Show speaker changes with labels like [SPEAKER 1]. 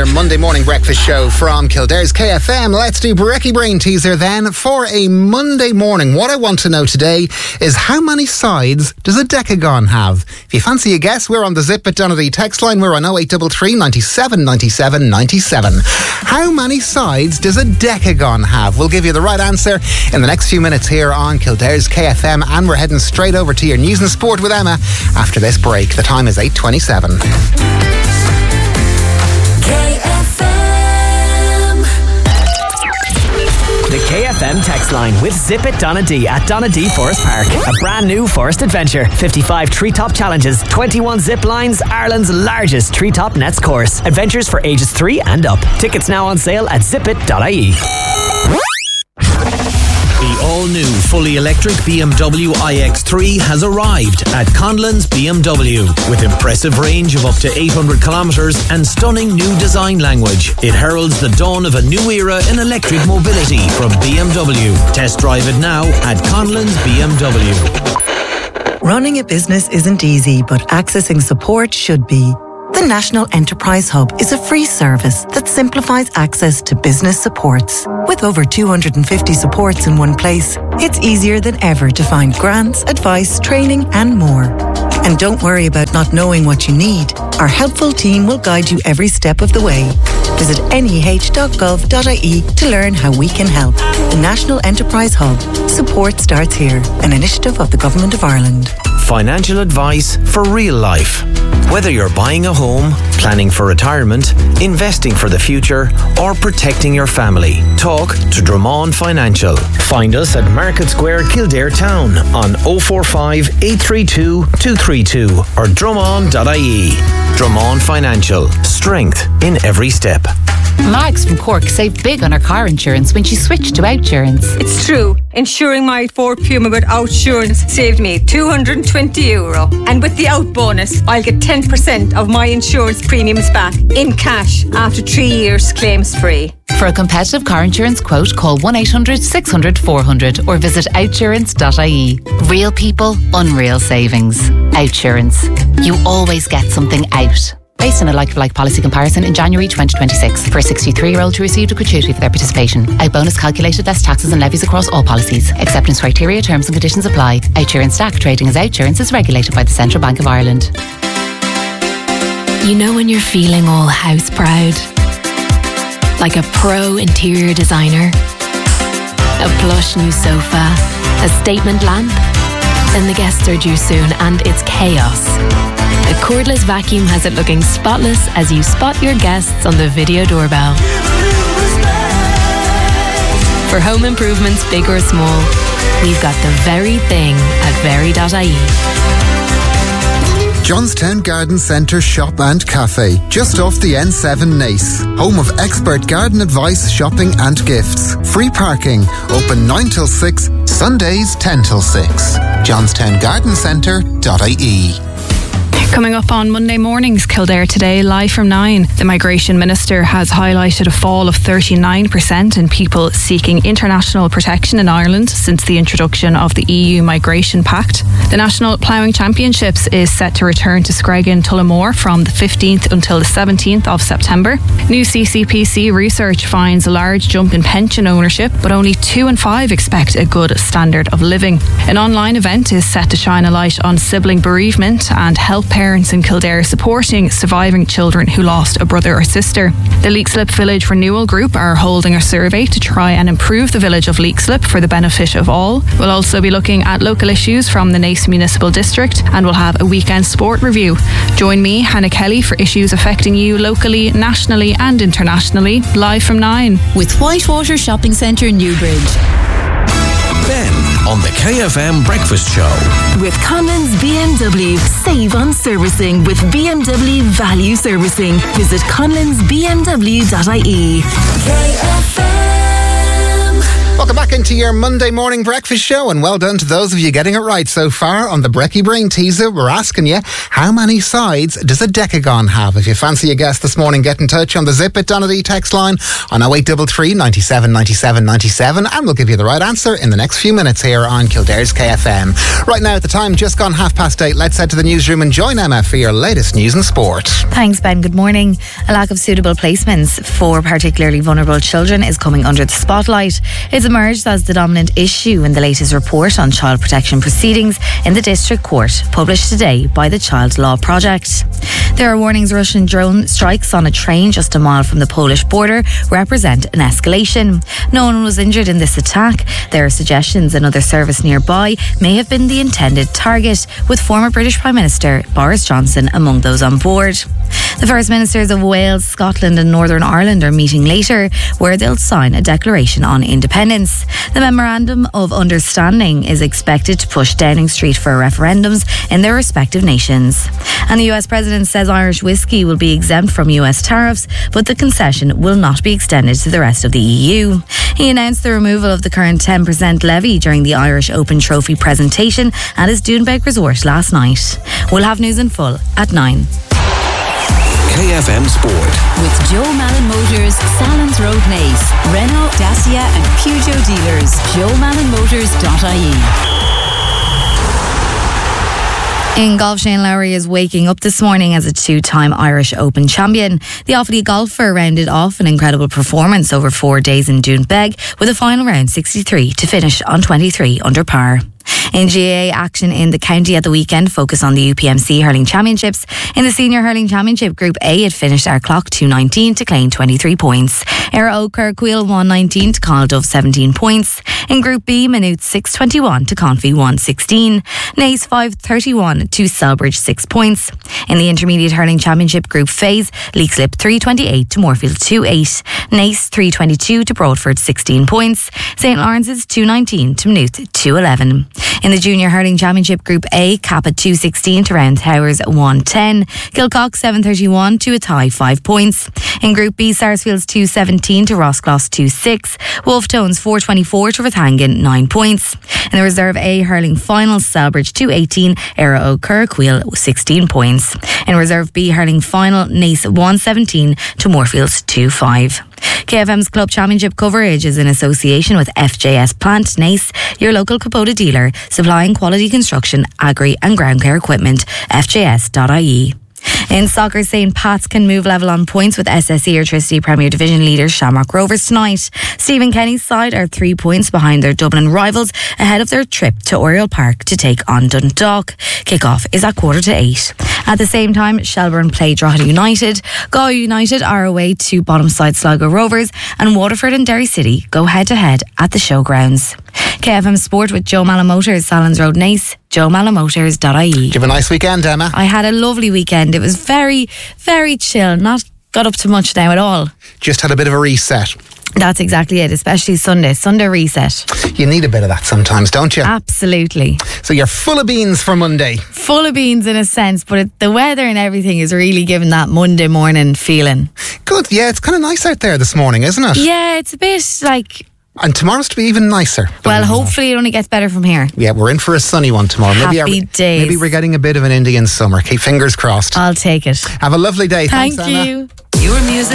[SPEAKER 1] your Monday morning breakfast show from Kildare's KFM. Let's do Brekkie Brain teaser then for a Monday morning. What I want to know today is how many sides does a decagon have? If you fancy a guess, we're on the Zip at Donady text line. We're on 0833 97 97 97. How many sides does a decagon have? We'll give you the right answer in the next few minutes here on Kildare's KFM, and we're heading straight over to your news and sport with Emma after this break. The time is 8:27.
[SPEAKER 2] The KFM text line with Zip at Donady at Donady Forest Park. A brand new forest adventure. 55 treetop challenges, 21 zip lines, Ireland's largest treetop nets course. Adventures for ages 3 and up. Tickets now on sale at zipit.ie.
[SPEAKER 3] The all-new, fully electric BMW iX3 has arrived at Conlon's BMW. With impressive range of up to 800 kilometres and stunning new design language, it heralds the dawn of a new era in electric mobility from BMW. Test drive it now at Conlon's BMW.
[SPEAKER 4] Running a business isn't easy, but accessing support should be. The National Enterprise Hub is a free service that simplifies access to business supports. With over 250 supports in one place, it's easier than ever to find grants, advice, training and more. And don't worry about not knowing what you need. Our helpful team will guide you every step of the way. Visit neh.gov.ie to learn how we can help. The National Enterprise Hub. Support starts here. An initiative of the Government of Ireland.
[SPEAKER 3] Financial advice for real life. Whether you're buying a home, planning for retirement, investing for the future, or protecting your family, talk to Drummond Financial. Find us at Market Square, Kildare Town on 045 832 232 or drummond.ie. Drummond Financial. Strength in every step.
[SPEAKER 5] Mags from Cork saved big on her car insurance when she switched to Outsurance.
[SPEAKER 6] It's true. Insuring my Ford Puma with Outsurance saved me €220. And with the Out bonus, I'll get 10% of my insurance premiums back in cash after 3 years claims free.
[SPEAKER 5] For a competitive car insurance quote, call 1-800-600-400 or visit outsurance.ie. Real people, unreal savings. Outsurance. You always get something out. Based on a like-for-like policy comparison in January 2026. For a 63-year-old who received a gratuity for their participation. Out bonus calculated less taxes and levies across all policies. Acceptance criteria, terms and conditions apply. Outsurance DAC trading as Outsurance is regulated by the Central Bank of Ireland.
[SPEAKER 7] You know when you're feeling all house proud? Like a pro interior designer? A plush new sofa? A statement lamp? Then the guests are due soon and it's chaos. A cordless vacuum has it looking spotless as you spot your guests on the video doorbell. For home improvements, big or small, we've got the very thing at very.ie.
[SPEAKER 8] Johnstown Garden Centre Shop and Cafe, just off the N7 Nace. Home of expert garden advice, shopping and gifts. Free parking, open 9 till 6, Sundays 10 till 6. johnstowngardencentre.ie.
[SPEAKER 9] Coming up on Monday mornings, Kildare Today, live from 9. The Migration Minister has highlighted a fall of 39% in people seeking international protection in Ireland since the introduction of the EU Migration Pact. The National Ploughing Championships is set to return to Screggan Tullamore from the 15th until the 17th of September. New CCPC research finds a large jump in pension ownership, but only 2 in 5 expect a good standard of living. An online event is set to shine a light on sibling bereavement and help parents in Kildare supporting surviving children who lost a brother or sister. The Leixlip Village Renewal Group are holding a survey to try and improve the village of Leixlip for the benefit of all. We'll also be looking at local issues from the Nace Municipal District, and we'll have a weekend sport review. Join me, Hannah Kelly, for issues affecting you locally, nationally and internationally, live from 9.
[SPEAKER 10] With Whitewater Shopping Centre, Newbridge.
[SPEAKER 3] Ben on the KFM Breakfast Show.
[SPEAKER 11] With Conlon's BMW, save on servicing with BMW Value Servicing. Visit conlonsbmw.ie. KFM.
[SPEAKER 1] Welcome back into your Monday morning breakfast show, and well done to those of you getting it right so far. On the Brekkie Brain teaser, we're asking you, how many sides does a decagon have? If you fancy a guess this morning, get in touch on the Zip It Donadee text line on 0833 97 97 97, and we'll give you the right answer in the next few minutes here on Kildare's KFM. Right now, at the time, just gone 8:30, let's head to the newsroom and join Emma for your latest news and sport.
[SPEAKER 12] Thanks, Ben. Good morning. A lack of suitable placements for particularly vulnerable children is coming under the spotlight. It's emerged as the dominant issue in the latest report on child protection proceedings in the District Court, published today by the Child Law Project. There are warnings Russian drone strikes on a train just a mile from the Polish border represent an escalation. No one was injured in this attack. There are suggestions another service nearby may have been the intended target, with former British Prime Minister Boris Johnson among those on board. The First Ministers of Wales, Scotland and Northern Ireland are meeting later, where they'll sign a declaration on independence. The Memorandum of Understanding is expected to push Downing Street for referendums in their respective nations. And the US President says Irish whiskey will be exempt from US tariffs, but the concession will not be extended to the rest of the EU. He announced the removal of the current 10% levy during the Irish Open Trophy presentation at his Doonbeg resort last night. We'll have news in full at 9.
[SPEAKER 3] KFM Sport.
[SPEAKER 10] With Joe Malin Motors, Salons Road Naas, Renault, Dacia and Peugeot dealers. JoeMalinMotors.ie.
[SPEAKER 12] In golf, Shane Lowry is waking up this morning as a two-time Irish Open champion. The Offaly golfer rounded off an incredible performance over 4 days in Doonbeg with a final round 63 to finish on 23 under par. In GAA action in the county at the weekend, focus on the UPMC Hurling Championships. In the Senior Hurling Championship, Group A, it finished Clock 219 to claim 23 points. Era O'Curquil 119 to Caldove 17 points. In Group B, Maynooth 621 to Confey 116. Naas 531 to Selbridge 6 points. In the Intermediate Hurling Championship Group Phase, Leixlip 328 to Moorfield 28. Naas 322 to Broadford 16 points. St Lawrence's 219 to Maynooth 211. In the Junior Hurling Championship Group A, Kappa 216 to Round Towers 110. Kilcock 731 to Athy 5 points. In Group B, Sarsfields 217 to Roscloss 26. Wolftones 424 to Rathangan 9 points. In the Reserve A Hurling Finals, Selbridge 218, Era O'Curquil 16 points. In Reserve B Hurling Final, Naas 117 to Moorfields 25. KFM's Club Championship coverage is in association with FJS Plant Naas, your local Kubota dealer, supplying quality construction, agri and ground care equipment. FJS.ie. In soccer, St Pat's can move level on points with SSE Airtricity Premier Division leaders Shamrock Rovers tonight. Stephen Kenny's side are 3 points behind their Dublin rivals ahead of their trip to Oriel Park to take on Dundalk. Kick-off is at 7:45. At the same time, Shelbourne play Drogheda United. Galway United are away to bottom-side Sligo Rovers, and Waterford and Derry City go head-to-head at the showgrounds. KFM Sport with Joe Malin Motors, Salons Road Naas, JoeMalinMotors.ie.
[SPEAKER 1] Did you have a nice weekend, Emma?
[SPEAKER 12] I had a lovely weekend. It was very, very chill. Not got up to much now at all.
[SPEAKER 1] Just had a bit of a reset.
[SPEAKER 12] That's exactly it, especially Sunday reset.
[SPEAKER 1] You need a bit of that sometimes, don't you?
[SPEAKER 12] Absolutely.
[SPEAKER 1] So you're full of beans for Monday.
[SPEAKER 12] Full of beans in a sense, but the weather and everything is really giving that Monday morning feeling.
[SPEAKER 1] Good, yeah, it's kind of nice out there this morning, isn't it?
[SPEAKER 12] Yeah, it's a bit like...
[SPEAKER 1] And tomorrow's to be even nicer.
[SPEAKER 12] Well, hopefully it only gets better from here.
[SPEAKER 1] Yeah, we're in for a sunny one tomorrow.
[SPEAKER 12] Happy days.
[SPEAKER 1] Maybe we're getting a bit of an Indian summer. Keep fingers crossed.
[SPEAKER 12] I'll take it.
[SPEAKER 1] Have a lovely day.
[SPEAKER 12] Thank
[SPEAKER 1] Thanks, Emma.
[SPEAKER 12] you.
[SPEAKER 11] Your music.